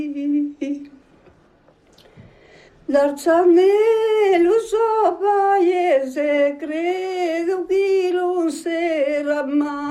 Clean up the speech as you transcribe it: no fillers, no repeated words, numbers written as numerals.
L'Arcianello so paese, credo che non sarà mai.